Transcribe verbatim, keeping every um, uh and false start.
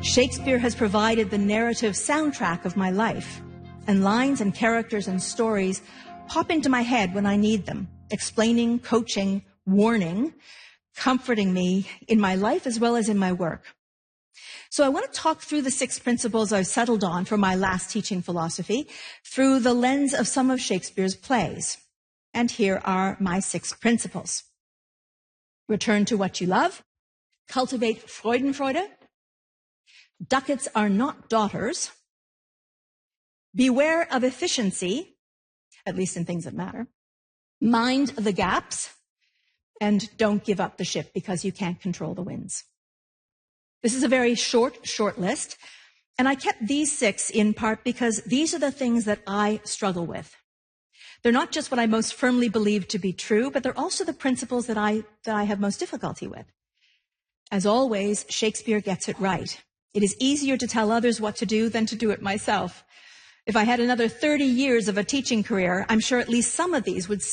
Shakespeare has provided the narrative soundtrack of my life, and lines and characters and stories pop into my head when I need them, explaining, coaching, warning, comforting me in my life as well as in my work. So I want to talk through the six principles I've settled on for my last teaching philosophy through the lens of some of Shakespeare's plays. And here are my six principles. Return to what you love. Cultivate Freudenfreude. Ducats are not daughters. Beware of efficiency, at least in things that matter. Mind the gaps. And don't give up the ship because you can't control the winds. This is a very short, short list. And I kept these six in part because these are the things that I struggle with. They're not just what I most firmly believe to be true, but they're also the principles that I, that I have most difficulty with. As always, Shakespeare gets it right. It is easier to tell others what to do than to do it myself. If I had another thirty years of a teaching career, I'm sure at least some of these would